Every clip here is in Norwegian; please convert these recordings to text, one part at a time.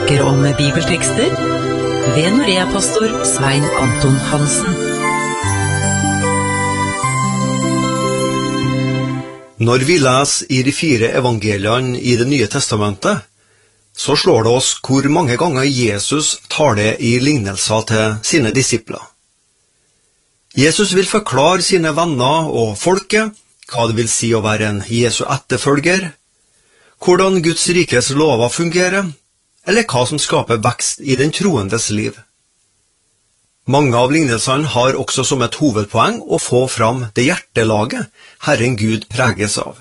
snakker om bibeltekster ved Norea-pastor Svein Anton Hansen. Når vi leser i de 4 evangeliene i Det nye testamentet, så slår det oss hvor mange ganger Jesus taler i lignelser til sine disipler. Jesus vil forklare sine venner og folket hva det vil si å være en Jesu etterfølger, hvordan Guds rikes lover fungerer, eller hva som skaper vekst i den troendes liv. Mange av lignelsene har også som et hovedpoeng å få fram det hjertelaget Herren Gud preges av.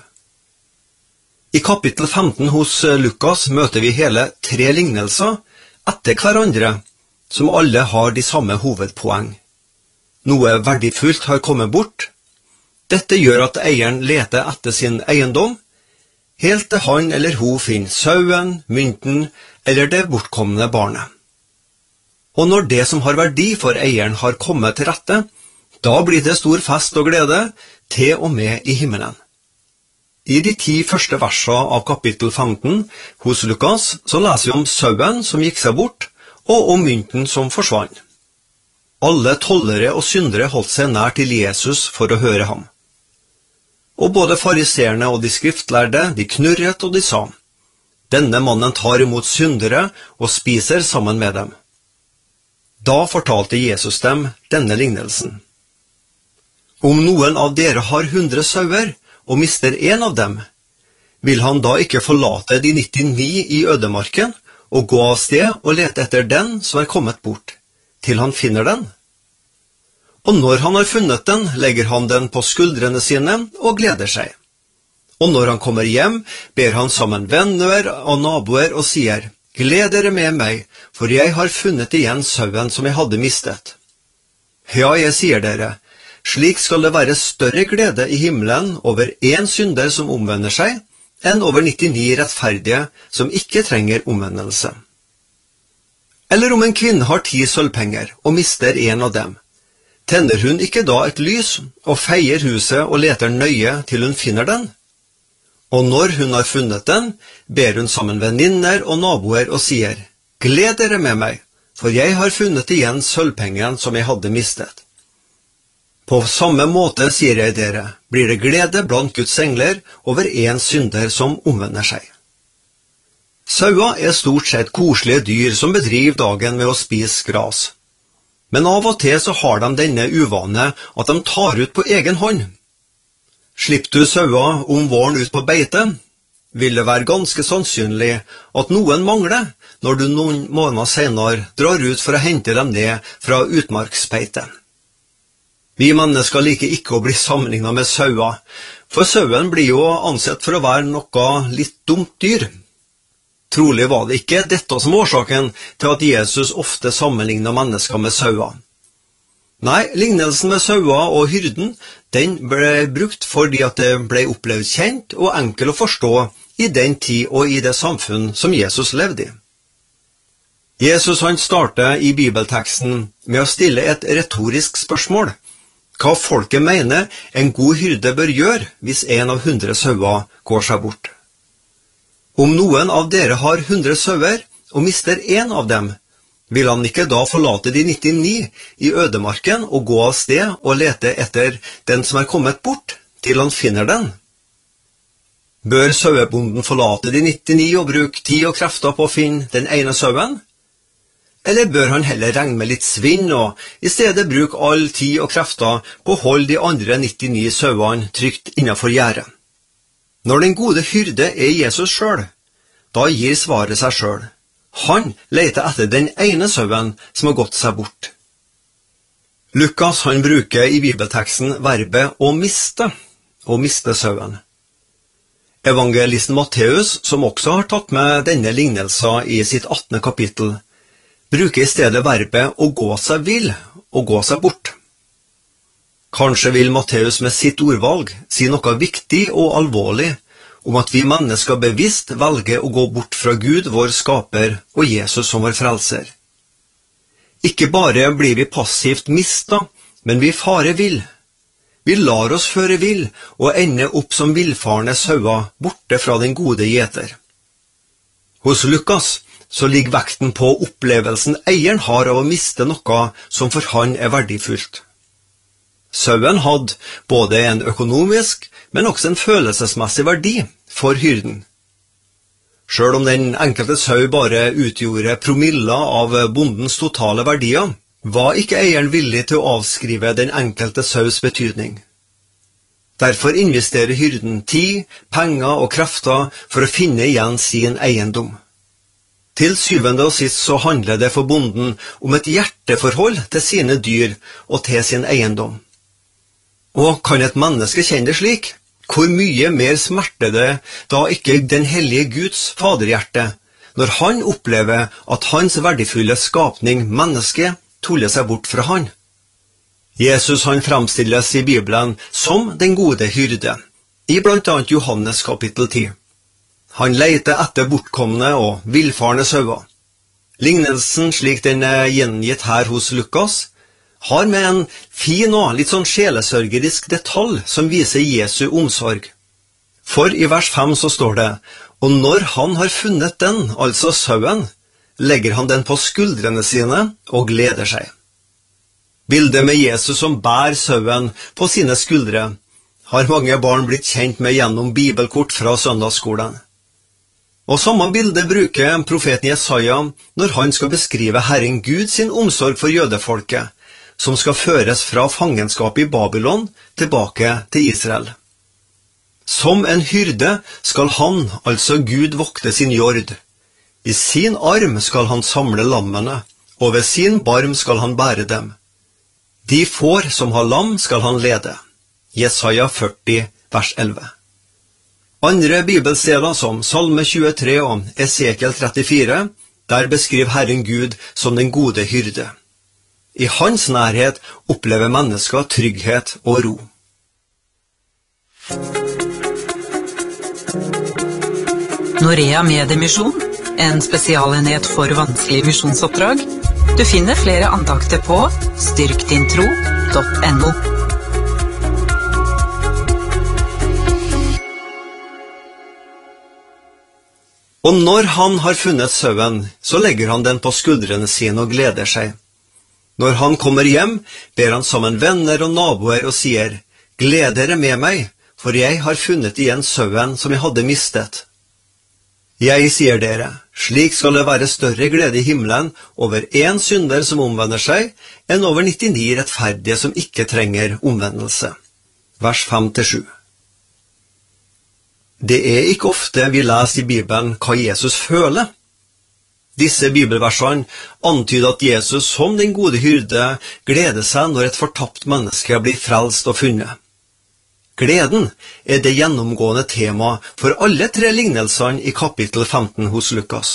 I kapittel 15 hos Lukas møter vi hele 3 lignelser etter hverandre, som alle har de samme hovedpoeng. Noe verdifullt har kommet bort. Dette gjør at eieren leter etter sin eiendom, helt til han eller hun finner sauen, mynten eller det bortkomne barnet. Og når det som har verdi for eieren har kommet til rette, da blir det stor fest og glede, til og med i himmelen. I de 10 første versene av kapittel 15 hos Lukas så leser vi om sauen som gikk seg bort, og om mynten som forsvant. Alle tollere og syndere holdt seg nær til Jesus for å høre ham. Og både fariseerne og de skriftlærde, de knurret og de sa, «Denne mannen tar imot syndere og spiser sammen med dem.» Da fortalte Jesus dem denne lignelsen. Om noen av dere har 100 sauer og mister en av dem, vil han da ikke forlate de 99 i ødemarken og gå av sted og lete etter den som er kommet bort, til han finner den? Og når han har funnet den, legger han den på skuldrene sine og gleder seg. Og når han kommer hjem, ber han sammen venner og naboer og sier, «Gled dere med meg, for jeg har funnet igjen sauen som jeg hadde mistet.» Ja, jeg sier dere, slik skal det være større glede i himmelen over en synder som omvender seg, enn over 99 rettferdige som ikke trenger omvendelse. Eller om en kvinne har 10 sølvpenger og mister en av dem, tenner hun ikke da et lys og feier huset og leter nøye til hun finner den? Og når hun har funnet den, ber hun sammen venninner og naboer og sier, «Gled dere med meg, for jeg har funnet igjen sølvpengen som jeg hadde mistet.» På samme måte, sier jeg dere, blir det glede blant Guds engler over en synder som omvender seg. Saua er stort sett koselige dyr som bedriver dagen med å spise gras. Men av og til så har de denne uvane at de tar ut på egen hånd. Slipper du saua om våren ut på beite, vil det være ganske sannsynlig at noen mangler når du noen måneder senere drar ut for å hente dem ned fra utmarksbeite. Vi mennesker liker ikke å bli sammenlignet med saua, for sauen blir jo ansett for å være noe litt dumt dyr. Trolig var det ikke dette som årsaken til at Jesus ofte sammenlignet mennesker med saua. Nei, lignelsen med saua og hyrden, den ble brukt fordi at det ble opplevd kjent og enkel å forstå i den tid og i det samfunn som Jesus levde i. Jesus han starter i bibelteksten med å stille et retorisk spørsmål. Hva folket mener en god hyrde bør gjøre hvis en av 100 sauer går seg bort. Om noen av dere har 100 sauer og mister en av dem, vil han ikke da forlate de 99 i ødemarken og gå av sted og lete etter den som er kommet bort, til han finner den? Bør sauebonden forlate de 99 og bruke tid og krefter på å finne den ene sauen? Eller bør han heller regne med litt svinn og i stedet bruke all tid og krefter på å holde de andre 99 sauene trygt innenfor gjerdet? Når den gode hyrde er Jesus selv, da gir svaret seg selv. Han leter etter den ene sauen som har gått seg bort. Lukas han bruker i bibelteksten verbet å miste sauen. Evangelisten Matteus, som også har tatt med denne lignelsen i sitt 18. kapittel, bruker i stedet verbet å gå seg vill og gå seg bort. Kanskje vil Matteus med sitt ordvalg si noe viktig og alvorlig om at vi mennesker bevisst velger å gå bort fra Gud, vår skaper, og Jesus som vår frelser. Ikke bare blir vi passivt mistet, men vi farer vill. Vi lar oss føre vill og ender opp som villfarne sauer borte fra den gode gjeter. Hos Lukas så ligger vekten på opplevelsen eieren har av å miste noe som for han verdifullt. Sauen hadde både en økonomisk, men også en følelsesmessig verdi for hyrden. Selv om den enkelte sau bare utgjorde promiller av bondens totale verdier, var ikke eieren villig til å avskrive den enkelte saus betydning. Derfor investerer hyrden tid, penger og krefter for å finne igjen sin eiendom. Til syvende og sist så handler det for bonden om et hjerteforhold til sine dyr og til sin eiendom. Og kan et menneske kjenne det slik? Hvor mye mer smerter det da ikke den hellige Guds faderhjerte, når han opplever at hans verdifulle skapning, mennesket, tuller seg bort fra han? Jesus han fremstilles i Bibelen som den gode hyrde, i blant annet Johannes kapittel 10. Han leter etter bortkomne og villfarne sauer. Lignelsen slik den gjengitt her hos Lukas, har med en fin og litt sånn sjelesørgerisk detalj som viser Jesu omsorg. For i vers 5 så står det, og når han har funnet den, altså sauen, legger han den på skuldrene sine og gleder seg. Bildet med Jesus som bær sauen på sine skuldre har mange barn blitt kjent med gjennom bibelkort fra søndagsskolen. Og samme bilde bruker profeten Jesaja når han skal beskrive Herren Gud sin omsorg for jødefolket, som skal føres fra fangenskap i Babylon tilbake til Israel. Som en hyrde skal han, altså Gud, vokte sin jord. I sin arm skal han samle lammene, og ved sin barm skal han bære dem. De får som har lam skal han lede. Jesaja 40, vers 11. Andre bibelsteder som Salme 23 og Esekiel 34, der beskriver Herren Gud som den gode hyrde. I hans nærhet opplever mennesker trygghet og ro. Norea Mediemisjon, en spesialenhet for vanskelige misjonsoppdrag. Du finner flere andakter på styrktintro.no. Og når han har funnet sauen, så legger han den på skuldrene sine og gleder seg. Når han kommer hjem, ber han sammen venner og naboer og sier, «Gled dere med meg, for jeg har funnet igjen sauen som jeg hadde mistet.» Jeg sier dere, slik skal det være større glede i himmelen over en synder som omvender seg, enn over 99 rettferdige som ikke trenger omvendelse. Vers 5-7. Det er ikke ofte vi leser i Bibelen hva Jesus føler. Disse bibelversene antyder at Jesus som den gode hyrde gleder seg når et fortapt menneske blir frelst og funnet. Gleden er det gjennomgående tema for alle tre lignelsene i kapittel 15 hos Lukas.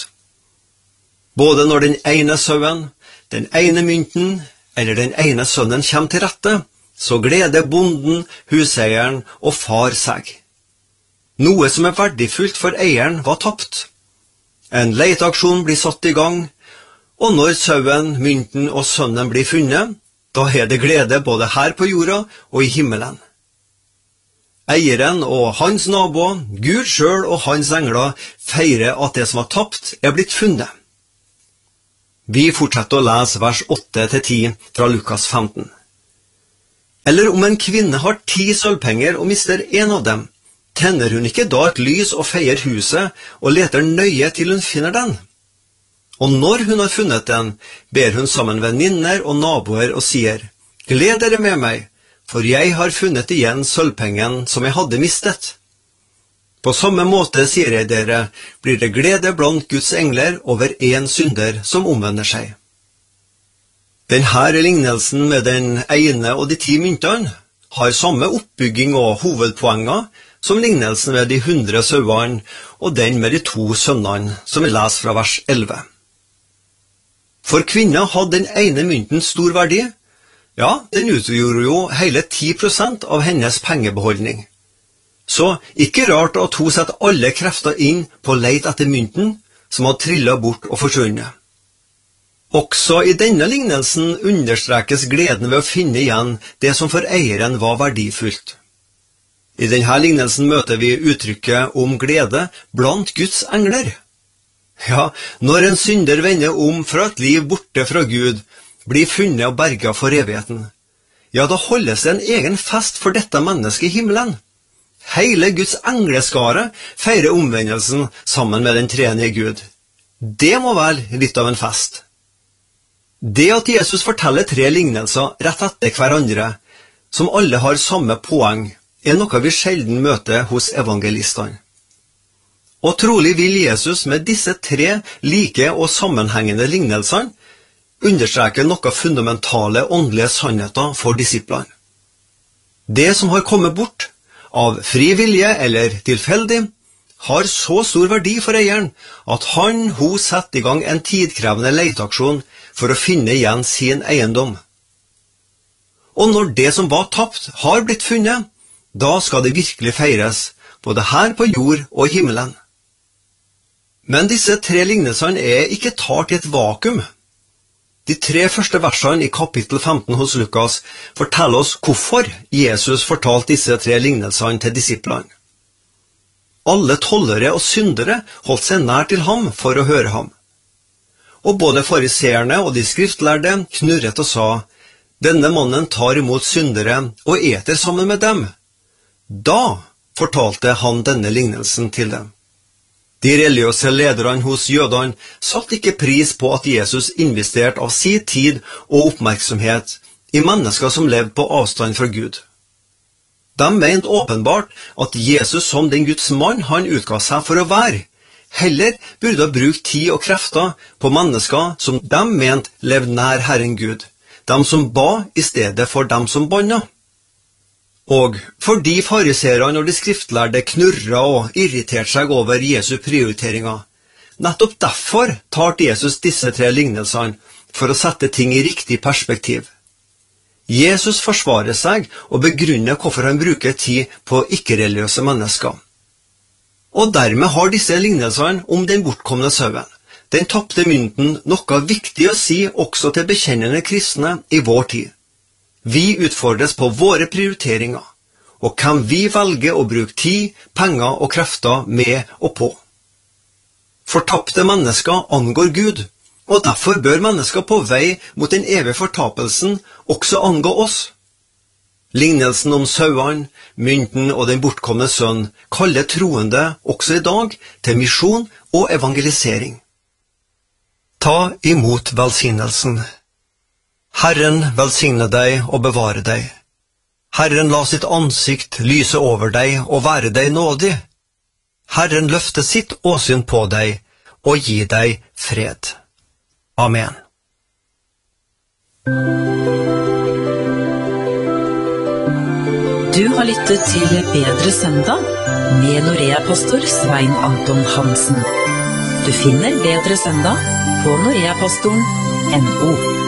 Både når den ene sauen, den ene mynten eller den ene sønnen kommer til rette, så gleder bonden, huseieren og far seg. Noe som er verdifullt for eieren var tapt. En leteaksjon blir satt i gang, og når sauen, mynten og sønnen blir funnet, da er det glede både her på jorda og i himmelen. Eieren og hans naboer, Gud selv og hans engler feirer at det som var tapt er blitt funnet. Vi fortsetter å lese vers 8-10 fra Lukas 15. Eller om en kvinne har 10 sølvpenger og mister en av dem, tenner hun ikke da et lys og feier huset og leter nøye til hun finner den? Og når hun har funnet den, ber hun sammen venninner og naboer og sier, «Gled dere med meg, for jeg har funnet igjen sølvpengen som jeg hadde mistet.» På samme måte, sier jeg dere, blir det glede blant Guds engler over en synder som omvender seg. Denne lignelsen med den ene og de 10 myntene har samme oppbygging og hovedpoenger som lignelsen med de 100 sauene og den med de 2 sønnene, som vi leser fra vers 11. For kvinner hadde den ene mynten stor verdi. Ja, den utgjorde jo hele 10% av hennes pengebeholdning. Så ikke rart at hun setter alle krefter inn på leit etter mynten, som hadde trillet bort og forsvunnet. Også i denne lignelsen understrekes gleden ved å finne igjen det som for eieren var verdifullt. I denne lignelsen møter vi uttrykket om glede blant Guds engler. Ja, når en synder vender om fra et liv borte fra Gud, blir funnet og berget for evigheten, ja, da holdes det en egen fest for dette mennesket i himmelen. Hele Guds engleskare feirer omvendelsen sammen med den treenige Gud. Det må være litt av en fest. Det at Jesus forteller 3 lignelser rett etter hverandre, som alle har samme poeng, er noe vi sjelden møter hos evangelistene. Og trolig vil Jesus med disse 3 like og sammenhengende lignelsene understreke noe fundamentale åndelige sannheter for disiplene. Det som har kommet bort, av fri vilje eller tilfeldig, har så stor verdi for eieren at hun setter i gang en tidkrevende leteaksjon for å finne igjen sin eiendom. Og når det som var tapt har blitt funnet, da skal det virkelig feires, både her på jord og i himmelen. Men disse 3 lignelsene er ikke talt i et vakuum. De 3 første versene i kapittel 15 hos Lukas forteller oss hvorfor Jesus fortalte disse 3 lignelsene til disiplene. Alle tollere og syndere holdt seg nær til ham for å høre ham. Og både fariseerne og de skriftlærde knurret og sa, «Denne mannen tar imot syndere og eter sammen med dem.» Da fortalte han denne lignelsen til dem. De religiøse lederne hos jødene satte ikke pris på at Jesus investerte av sin tid og oppmerksomhet i mennesker som levde på avstand fra Gud. De mente åpenbart at Jesus som den Guds mann han utga seg for å være, heller burde bruke tid og krefter på mennesker som de mente levde nær Herren Gud, de som ba i stedet for dem som banna. Og fordi fariserene og de skriftlærde knurra og irriterte seg over Jesu prioriteringer, nettopp derfor talte Jesus disse 3 lignelsene for å sette ting i riktig perspektiv. Jesus forsvarer seg og begrunner hvorfor han bruker tid på ikke-religiøse mennesker. Og dermed har disse lignelsene om den bortkomne sauen, den tapte mynten, noe viktig å si også til bekjennende kristne i vår tid. Vi utfordres på våre prioriteringer, og hvem vi velger å bruke tid, penger og krefter med og på. Fortapte mennesker angår Gud, og derfor bør mennesker på vei mot den evige fortapelsen også angå oss. Lignelsen om sauene, mynten og den bortkomne sønn kaller troende også i dag til misjon og evangelisering. Ta imot velsignelsen. Herren velsigne deg og bevare deg. Herren la sitt ansikt lyse over deg og være deg nådig. Herren løfte sitt åsyn på deg og gi deg fred. Amen. Du har lyttet til Bedre søndag med Norea-pastor Svein Anton Hansen. Du finner Bedre søndag på noreapastoren.no.